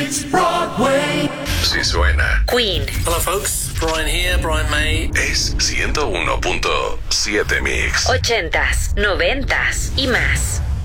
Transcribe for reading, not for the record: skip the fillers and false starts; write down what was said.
It's Broadway. Sí suena. Queen. Hello folks, Brian here, Brian May. Es 101.7 Mix. 80s, 90s y más.